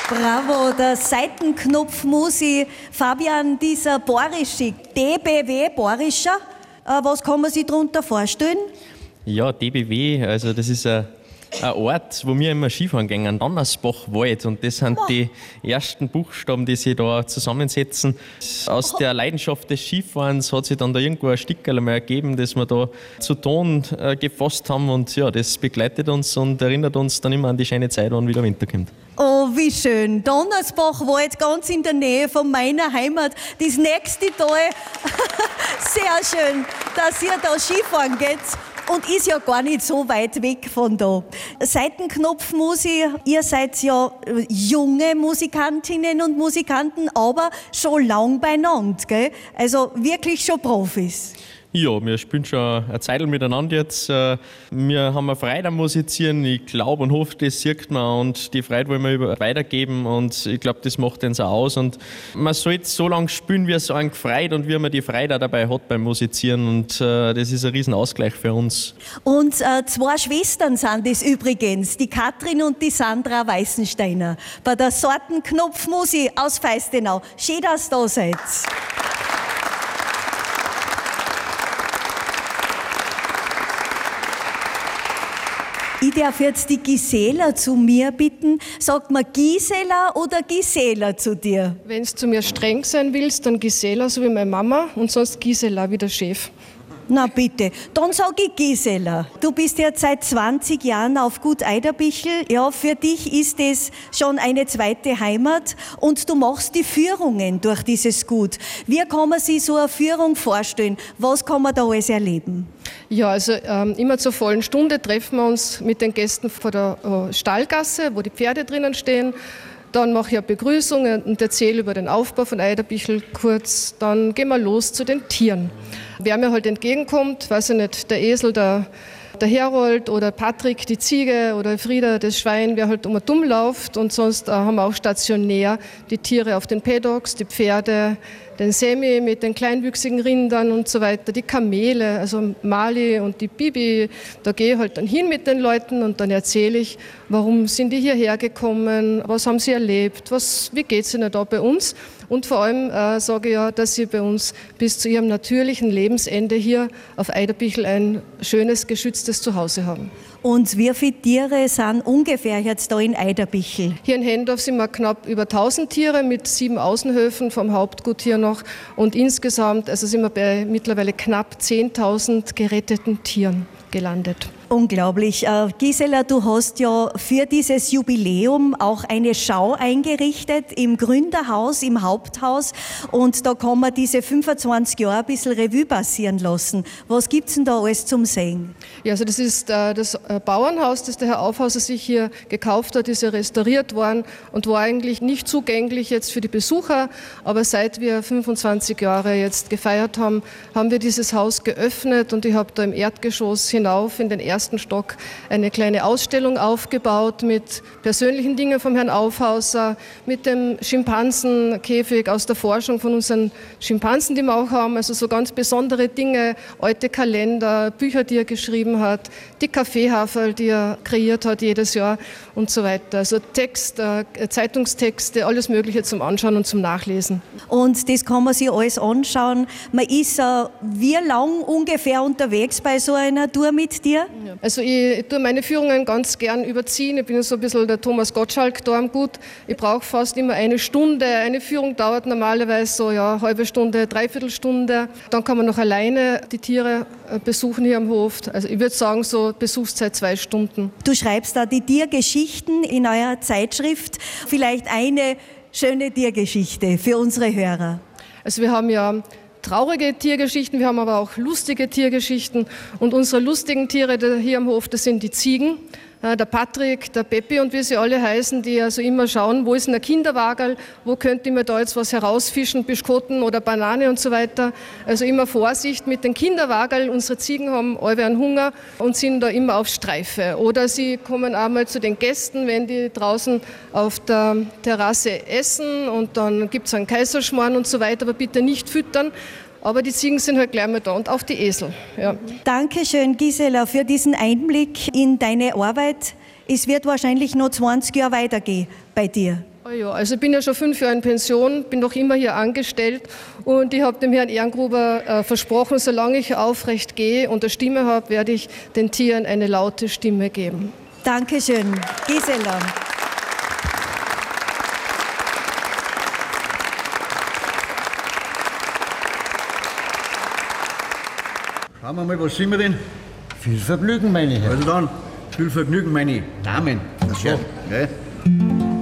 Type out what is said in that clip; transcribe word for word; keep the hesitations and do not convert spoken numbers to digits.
Bravo, der Seitenknopfmusi Fabian, dieser Borische, D B W Borischer, äh, was kann man sich darunter vorstellen? Ja, D B W, also das ist ein, ein Ort, wo wir immer Skifahren gehen, Donnersbachwald, und das sind oh. die ersten Buchstaben, die sich da zusammensetzen. Aus der Leidenschaft des Skifahrens hat sich dann da irgendwo ein Stickerl mal ergeben, das wir da zu Ton äh, gefasst haben, und ja, das begleitet uns und erinnert uns dann immer an die schöne Zeit, wann wieder Winter kommt. Oh, wie schön. Donnersbachwald, ganz in der Nähe von meiner Heimat. Das nächste Tal. Sehr schön, dass ihr da Skifahren geht. Und ist ja gar nicht so weit weg von da. Seitenknopfmusik, ihr seid ja junge Musikantinnen und Musikanten, aber schon lang beieinander, gell? Also wirklich schon Profis. Ja, wir spielen schon eine Zeit miteinander jetzt. Wir haben eine Freude am Musizieren. Ich glaube und hoffe, das sieht man, und die Freude wollen wir weitergeben, und ich glaube, das macht uns auch aus. Und man sollte so lange spielen, wie es einen gefreut und wie man die Freude auch dabei hat beim Musizieren, und äh, das ist ein riesen Ausgleich für uns. Und äh, zwei Schwestern sind es übrigens, die Katrin und die Sandra Weißensteiner, bei der Seitenknopfmusik aus Feistenau. Schön, dass ihr da seid. Ich darf jetzt die Gisela zu mir bitten. Sagt man Gisela oder Gisela zu dir? Wenn du zu mir streng sein willst, dann Gisela, so wie meine Mama, und sonst Gisela wie der Chef. Na bitte, dann sag ich Gisela. Du bist jetzt seit zwanzig Jahren auf Gut Eiderbichel. Ja, für dich ist es schon eine zweite Heimat, und du machst die Führungen durch dieses Gut. Wie kann man sich so eine Führung vorstellen? Was kann man da alles erleben? Ja, also ähm, immer zur vollen Stunde treffen wir uns mit den Gästen vor der äh, Stallgasse, wo die Pferde drinnen stehen. Dann mache ich eine Begrüßung und erzähle über den Aufbau von Eiderbichel kurz. Dann gehen wir los zu den Tieren. Wer mir halt entgegenkommt, weiß ich nicht, der Esel, der, der Herold oder Patrick, die Ziege, oder Frieda, das Schwein, wer halt um und dumm läuft. Und sonst äh, haben wir auch stationär die Tiere auf den Paddocks, die Pferde, den Semi mit den kleinwüchsigen Rindern und so weiter, die Kamele, also Mali und die Bibi. Da gehe ich halt dann hin mit den Leuten und dann erzähle ich, warum sind die hierher gekommen, was haben sie erlebt, was, wie geht es ihnen da bei uns. Und vor allem äh, sage ich ja, dass sie bei uns bis zu ihrem natürlichen Lebensende hier auf Eiderbichel ein schönes, geschütztes Zuhause haben. Und wie viele Tiere sind ungefähr jetzt da in Eiderbichel? Hier in Hendorf sind wir knapp über tausend Tiere mit sieben Außenhöfen vom Hauptgut hier noch. Und insgesamt also sind wir bei mittlerweile knapp zehntausend geretteten Tieren gelandet. Unglaublich. Äh, Gisela, du hast ja für dieses Jubiläum auch eine Schau eingerichtet im Gründerhaus, im Haupthaus. Und da kann man diese fünfundzwanzig Jahre ein bisschen Revue passieren lassen. Was gibt es denn da alles zum Sehen? Ja, also das ist äh, das äh, Bauernhaus, das der Herr Aufhauser sich hier gekauft hat, ist ja restauriert worden und war eigentlich nicht zugänglich jetzt für die Besucher. Aber seit wir fünfundzwanzig Jahre jetzt gefeiert haben, haben wir dieses Haus geöffnet, und ich habe da im Erdgeschoss hinauf in den ersten Stock eine kleine Ausstellung aufgebaut mit persönlichen Dingen vom Herrn Aufhauser, mit dem Schimpansenkäfig aus der Forschung von unseren Schimpansen, die wir auch haben, also so ganz besondere Dinge, alte Kalender, Bücher, die er geschrieben hat, die Kaffeehaferl, die er kreiert hat jedes Jahr und so weiter. Also Text, äh, Zeitungstexte, alles Mögliche zum Anschauen und zum Nachlesen. Und das kann man sich alles anschauen. Man ist äh, wie lang ungefähr unterwegs bei so einer Tour mit dir? Ja. Also ich, ich tue meine Führungen ganz gern überziehen. Ich bin so ein bisschen der Thomas Gottschalk da am Gut. Ich brauche fast immer eine Stunde. Eine Führung dauert normalerweise so ja, eine halbe Stunde, dreiviertel Stunde. Dann kann man noch alleine die Tiere besuchen hier am Hof. Also ich würde sagen, so Besuchszeit zwei Stunden. Du schreibst da die Tiergeschichten in eurer Zeitschrift. Vielleicht eine schöne Tiergeschichte für unsere Hörer. Also wir haben ja traurige Tiergeschichten, wir haben aber auch lustige Tiergeschichten. Und unsere lustigen Tiere hier am Hof, das sind die Ziegen. Der Patrick, der Peppi und wie sie alle heißen, die also immer schauen, wo ist denn der Kinderwagerl, wo könnte ich mir da jetzt was herausfischen, Biskotten oder Banane und so weiter. Also immer Vorsicht mit den Kinderwagerl. Unsere Ziegen haben alle einen Hunger und sind da immer auf Streife. Oder sie kommen einmal zu den Gästen, wenn die draußen auf der Terrasse essen, und dann gibt es einen Kaiserschmarrn und so weiter, aber bitte nicht füttern. Aber die Ziegen sind halt gleich mal da, und auch die Esel. Ja. Dankeschön, Gisela, für diesen Einblick in deine Arbeit. Es wird wahrscheinlich noch zwanzig Jahre weitergehen bei dir. Oh ja, also ich bin ja schon fünf Jahre in Pension, bin noch immer hier angestellt und ich habe dem Herrn Ehrengruber äh, versprochen, solange ich aufrecht gehe und eine Stimme habe, werde ich den Tieren eine laute Stimme geben. Dankeschön, Gisela. Schauen wir mal, was sind wir denn? Viel Vergnügen, meine Herren. Also dann, viel Vergnügen, meine Damen. Ach so. Ja, gell?